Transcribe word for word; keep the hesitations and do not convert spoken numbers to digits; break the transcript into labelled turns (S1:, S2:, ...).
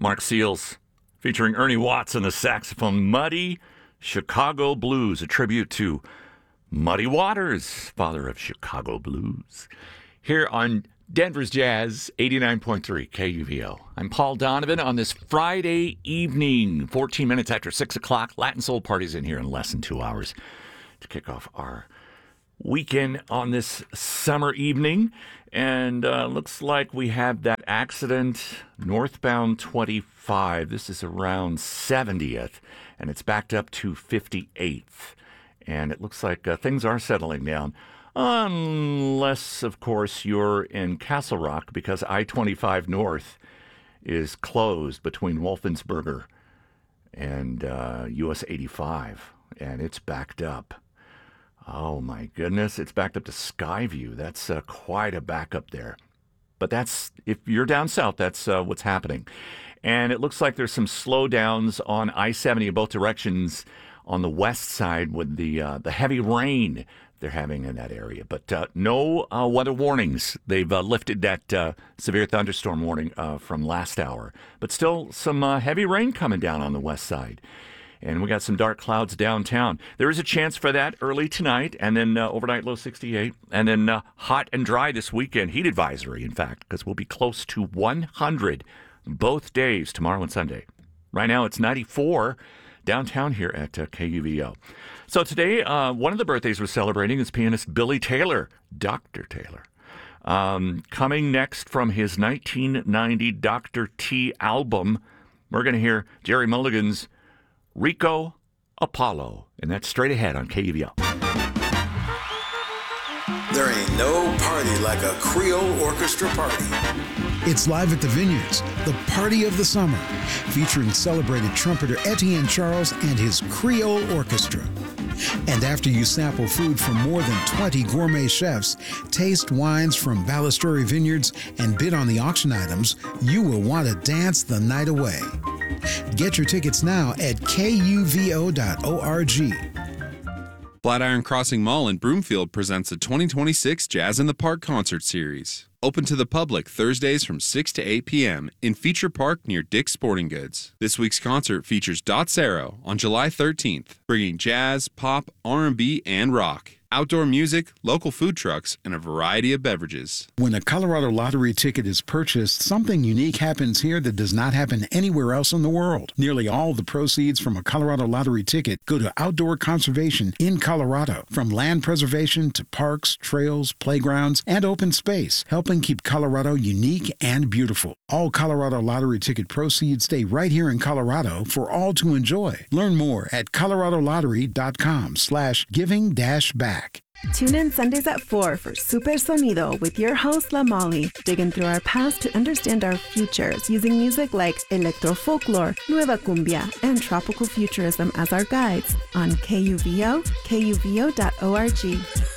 S1: Mark Seals, featuring Ernie Watts on the saxophone. Muddy Chicago Blues, a tribute to Muddy Waters, father of Chicago blues. Here on Denver's Jazz, eighty-nine point three K U V O. I'm Paul Donovan on this Friday evening, fourteen minutes after six o'clock. Latin Soul Party's in here in less than two hours to kick off our weekend on this summer evening. And uh, looks like we have that accident northbound twenty-five. This is around seventieth, and it's backed up to fifty-eighth. And it looks like uh, things are settling down. Unless, of course, you're in Castle Rock, because I twenty-five North is closed between Wolfensberger and uh, U S eighty-five, and it's backed up. Oh, my goodness. It's backed up to Skyview. That's uh, quite a backup there. But that's, if you're down south, that's uh, what's happening. And it looks like there's some slowdowns on I seventy in both directions on the west side with the uh, the heavy rain they're having in that area. But uh, no uh, weather warnings. They've uh, lifted that uh, severe thunderstorm warning uh, from last hour. But still some uh, heavy rain coming down on the west side. And we got some dark clouds downtown. There is a chance for that early tonight, and then uh, overnight low sixty-eight, and then uh, hot and dry this weekend. Heat advisory, in fact, because we'll be close to one hundred both days, tomorrow and Sunday. Right now it's ninety-four downtown here at uh, K U V O. So today, uh, one of the birthdays we're celebrating is pianist Billy Taylor, Doctor Taylor. Um, coming next from his nineteen ninety Doctor T album, we're going to hear Jerry Mulligan's Rico Apollo, and that's straight ahead on K U V O.
S2: There ain't no party like a Creole orchestra party.
S3: It's live at the Vineyards, the party of the summer, featuring celebrated trumpeter Etienne Charles and his Creole Orchestra. And after you sample food from more than twenty gourmet chefs, taste wines from Balistreri Vineyards, and bid on the auction items, you will want to dance the night away. Get your tickets now at K U V O dot org.
S4: Flatiron Crossing Mall in Broomfield presents the twenty twenty-six Jazz in the Park Concert Series. Open to the public Thursdays from six to eight p.m. in Feature Park near Dick's Sporting Goods. This week's concert features Dot Zero on July thirteenth, bringing jazz, pop, R and B, and rock. Outdoor music, local food trucks, and a variety of beverages.
S3: When a Colorado Lottery ticket is purchased, something unique happens here that does not happen anywhere else in the world. Nearly all the proceeds from a Colorado Lottery ticket go to outdoor conservation in Colorado, from land preservation to parks, trails, playgrounds, and open space, helping keep Colorado unique and beautiful. All Colorado Lottery ticket proceeds stay right here in Colorado for all to enjoy. Learn more at colorado lottery dot com slash giving dash back.
S5: Tune in Sundays at four for Super Sonido with your host, La Molly, digging through our past to understand our futures using music like electro folklore, nueva cumbia, and tropical futurism as our guides on K U V O, K U V O dot org.